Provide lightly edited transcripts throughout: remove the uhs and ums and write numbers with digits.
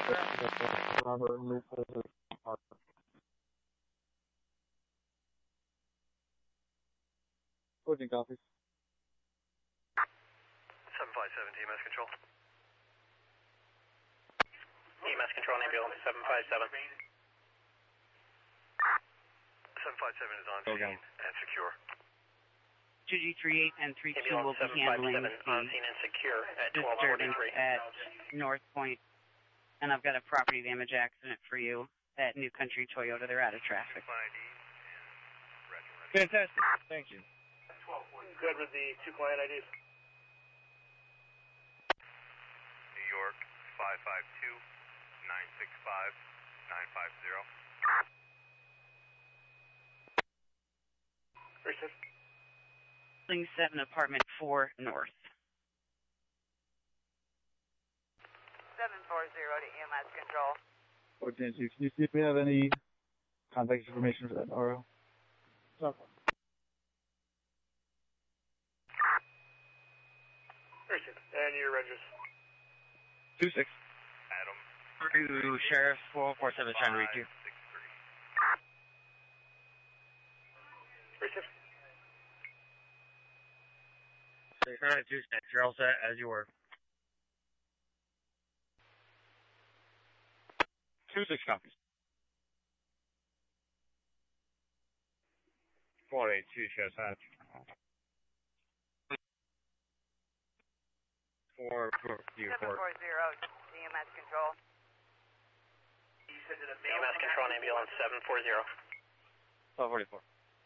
Robert Newport. Coding copies. 757 EMS control. EMS control, ambulance 757. 757 is on scene and secure. 2G38 and 32 will Ambulance be handling 757 on scene and secure at disturbance 1243. at North Point. And I've got a property damage accident for you at New Country Toyota. They're out of traffic. Fantastic. Thank you. Good with the 2 client IDs. New York 552 965 950. Richard. 7 apartment 4 north. 740 to EMS control. Can you see if we have any contact information for that RO? No. Richard. And your registers. 26. Adam. Sheriff 447 trying to reach you. Richard. 692, you're all set as you were. 26 copies. 482, Sheriff's Hatch. 440. 740 EMS control. EMS control and ambulance 740. 1244.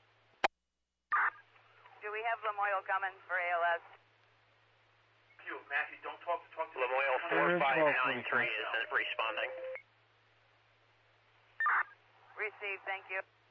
Do we have Lamoille coming for ALS? Matthew, don't talk to Lamoille 4593 isn't responding. Received, thank you.